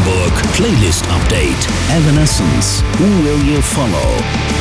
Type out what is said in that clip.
Hamburg Playlist Update. Evanescence. Who Will You Follow?